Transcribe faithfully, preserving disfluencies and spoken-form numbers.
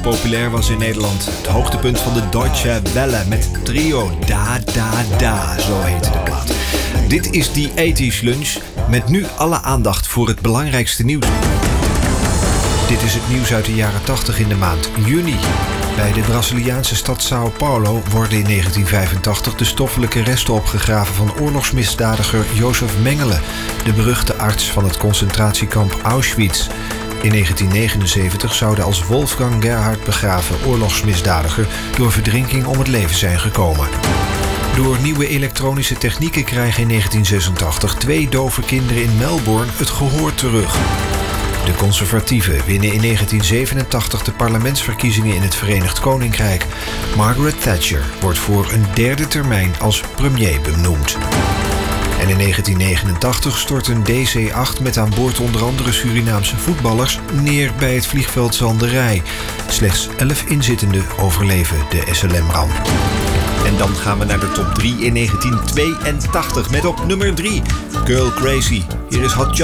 populair was in Nederland. Het hoogtepunt van de Deutsche Welle met Trio Da Da Da, zo heette de plaat. Dit is die tachtig lunch met nu alle aandacht voor het belangrijkste nieuws. Dit is het nieuws uit de jaren tachtig in de maand juni. Bij de Braziliaanse stad Sao Paulo worden in negentien vijfentachtig de stoffelijke resten opgegraven van oorlogsmisdadiger Jozef Mengele, de beruchte arts van het concentratiekamp Auschwitz. In negentien negenenzeventig zou de als Wolfgang Gerhard begraven oorlogsmisdadiger door verdrinking om het leven zijn gekomen. Door nieuwe elektronische technieken krijgen in negentien zesentachtig twee dove kinderen in Melbourne het gehoor terug. De conservatieven winnen in negentien zevenentachtig de parlementsverkiezingen in het Verenigd Koninkrijk. Margaret Thatcher wordt voor een derde termijn als premier benoemd. En in negentien negenentachtig stort een D C acht met aan boord onder andere Surinaamse voetballers neer bij het vliegveld Zanderij. Slechts elf inzittenden overleven de S L M-ramp. En dan gaan we naar de top drie in negentien tweeëntachtig met op nummer drie Girl Crazy. Hier is Hot Chocolate.